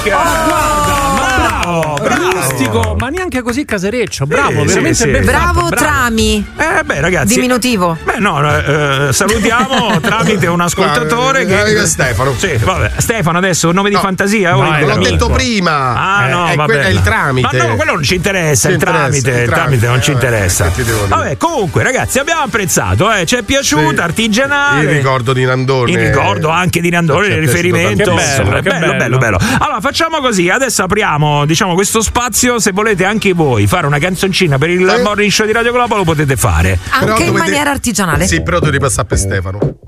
Rustico, ma neanche così casereccio. Bravo, veramente ben bravo, fatto, Trami. Beh, ragazzi. Diminutivo. Beh, no, salutiamo tramite un ascoltatore che. Stefano. Sì, vabbè. Stefano adesso, un nome di fantasia? L'ho detto prima. No, vabbè. È il tramite. Ma no, quello non ci interessa. Il tramite non ci interessa. Vabbè, comunque, ragazzi, abbiamo apprezzato. Ci è piaciuta, artigianale. Il ricordo di Nandone. Il ricordo anche di Nandone, il riferimento. Bello. Allora, facciamo così. Adesso apriamo, diciamo, questo spazio. Se volete anche voi fare una canzoncina per il morning show di Radio Globo, lo potete fare. Anche in maniera artigianale. Sì, però devi passare per Stefano.